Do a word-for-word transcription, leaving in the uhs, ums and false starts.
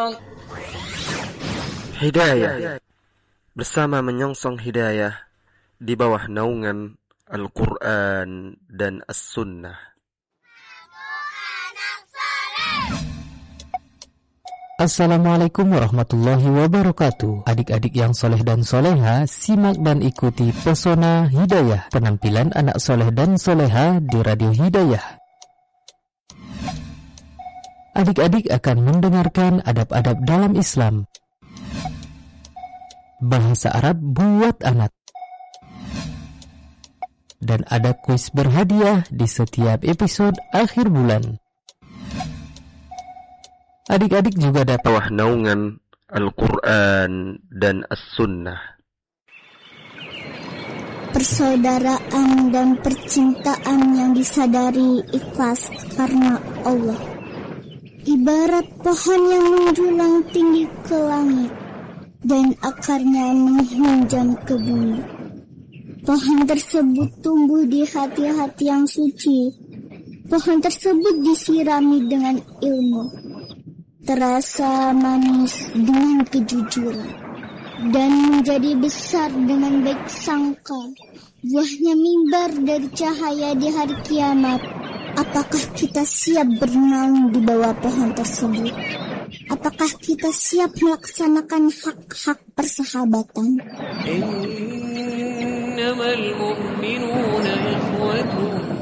Hidayah bersama menyongsong hidayah di bawah naungan Al-Quran dan As-Sunnah. Assalamualaikum warahmatullahi wabarakatuh. Adik-adik yang soleh dan soleha, simak dan ikuti Pesona Hidayah, penampilan anak soleh dan soleha di Radio Hidayah. Adik-adik akan mendengarkan adab-adab dalam Islam, bahasa Arab buat anak, dan ada kuis berhadiah di setiap episode akhir bulan. Adik-adik juga dapat bawah naungan Al-Quran dan As-Sunnah. Persaudaraan dan percintaan yang disadari ikhlas karena Allah, ibarat pohon yang menjulang tinggi ke langit dan akarnya menghunjam ke bumi. Pohon tersebut tumbuh di hati-hati yang suci. Pohon tersebut disirami dengan ilmu, terasa manis dengan kejujuran, dan menjadi besar dengan baik sangka. Buahnya mimbar dari cahaya di hari kiamat. Apakah kita siap bernaung di bawah pohon tersebut? Apakah kita siap melaksanakan hak-hak persahabatan? Innamal mu'minuna ikhwatun